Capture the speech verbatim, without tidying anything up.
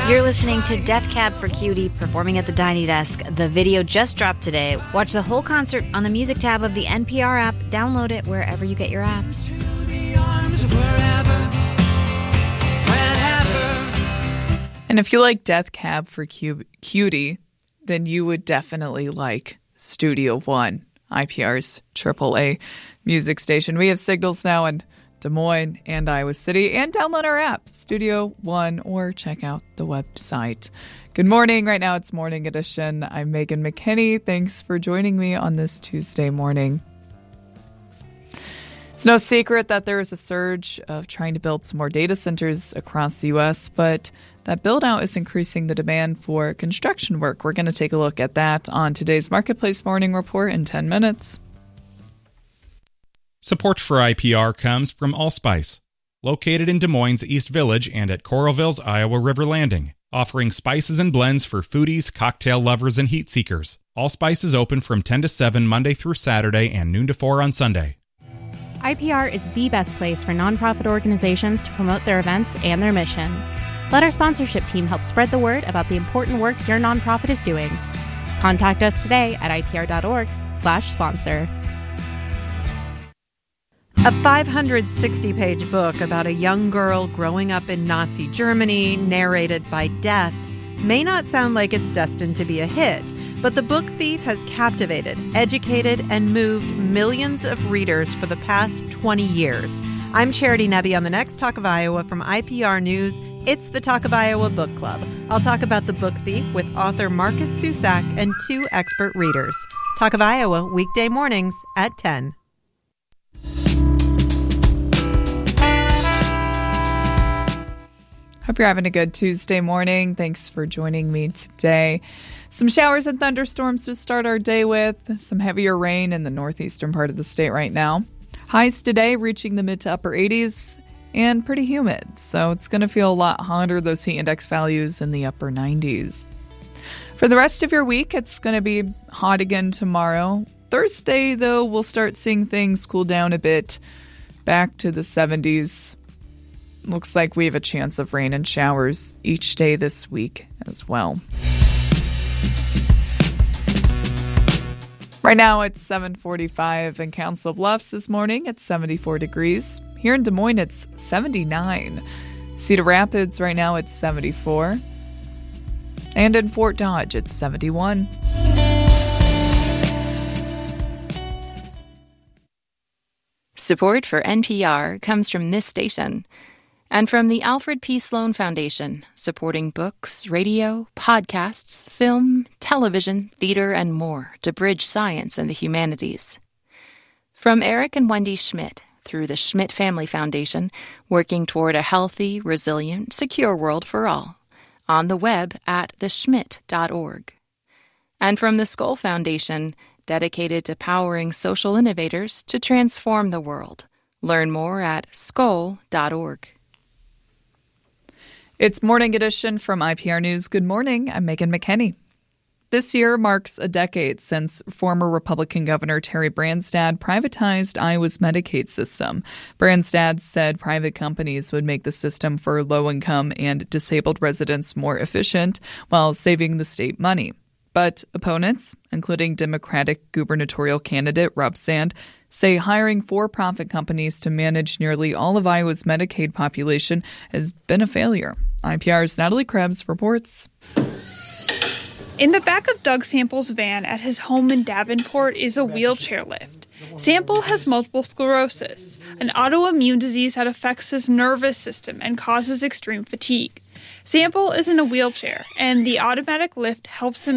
You're listening to Death Cab for Cutie performing at the Tiny Desk. The video just dropped today. Watch the whole concert on the music tab of the N P R app. Download it wherever you get your apps. And if you like Death Cab for Cu- Cutie, then you would definitely like Studio One, I P R's triple A music station. We have signals now in Des Moines and Iowa City, and download our app, Studio One, or check out the website. Good morning. Right now it's Morning Edition. I'm Megan McKinney. Thanks for joining me on this Tuesday morning. It's no secret that there is a surge of trying to build some more data centers across the U S, but that build-out is increasing the demand for construction work. We're going to take a look at that on today's Marketplace Morning Report in ten minutes. Support for I P R comes from Allspice, located in Des Moines East Village and at Coralville's Iowa River Landing, offering spices and blends for foodies, cocktail lovers, and heat seekers. Allspice is open from ten to seven Monday through Saturday and noon to four on Sunday. I P R is the best place for nonprofit organizations to promote their events and their mission. Let our sponsorship team help spread the word about the important work your nonprofit is doing. Contact us today at ipr.org slash sponsor. A five hundred sixty page book about a young girl growing up in Nazi Germany, narrated by Death, may not sound like it's destined to be a hit, but The Book Thief has captivated, educated, and moved millions of readers for the past twenty years. I'm Charity Nebbe on the next Talk of Iowa from I P R News. It's the Talk of Iowa Book Club. I'll talk about The Book Thief with author Marcus Susak and two expert readers. Talk of Iowa, weekday mornings at ten. Hope you're having a good Tuesday morning. Thanks for joining me today. Some showers and thunderstorms to start our day with. Some heavier rain in the northeastern part of the state right now. Highs today reaching the mid to upper eighties and pretty humid. So it's going to feel a lot hotter, those heat index values in the upper nineties. For the rest of your week, it's going to be hot again tomorrow. Thursday, though, we'll start seeing things cool down a bit, back to the seventies. Looks like we have a chance of rain and showers each day this week as well. Right now it's seven forty-five in Council Bluffs. This morning it's seventy-four degrees. Here in Des Moines it's seventy-nine. Cedar Rapids right now it's seventy-four. And in Fort Dodge it's seventy-one. Support for N P R comes from this station and from the Alfred P. Sloan Foundation, supporting books, radio, podcasts, film, television, theater, and more to bridge science and the humanities. From Eric and Wendy Schmidt, through the Schmidt Family Foundation, working toward a healthy, resilient, secure world for all, on the web at the schmidt dot org. And from the Skoll Foundation, dedicated to powering social innovators to transform the world. Learn more at skoll dot org. It's Morning Edition from I P R News. Good morning. I'm Megan McKinney. This year marks a decade since former Republican Governor Terry Branstad privatized Iowa's Medicaid system. Branstad said private companies would make the system for low-income and disabled residents more efficient while saving the state money. But opponents, including Democratic gubernatorial candidate Rob Sand, say hiring for-profit companies to manage nearly all of Iowa's Medicaid population has been a failure. I P R's Natalie Krebs reports. In the back of Doug Sample's van at his home in Davenport is a wheelchair lift. Sample has multiple sclerosis, an autoimmune disease that affects his nervous system and causes extreme fatigue. Sample is in a wheelchair, and the automatic lift helps him